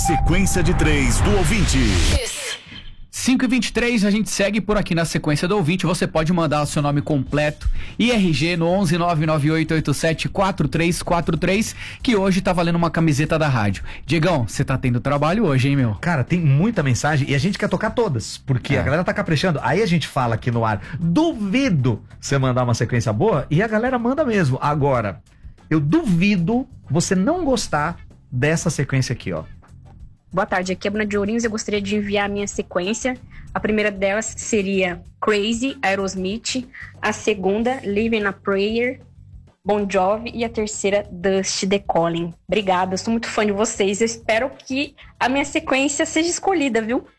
Sequência de 3 do ouvinte. 5h23, a gente segue por aqui na sequência do ouvinte. Você pode mandar o seu nome completo e RG no 11998874343, que hoje tá valendo uma camiseta da rádio. Diegão, você tá tendo trabalho hoje, hein, meu? Cara, tem muita mensagem e a gente quer tocar todas, porque a galera tá caprichando. Aí a gente fala aqui no ar, duvido você mandar uma sequência boa, e a galera manda mesmo. Agora, eu duvido você não gostar dessa sequência aqui, ó. Boa tarde, aqui é a Bruna de Ourinhos. Eu gostaria de enviar a minha sequência. A primeira delas seria Crazy, Aerosmith. A segunda, Living a Prayer, Bon Jovi. E a terceira, Dust, The Calling. Obrigada, eu sou muito fã de vocês. Eu espero que a minha sequência seja escolhida, viu?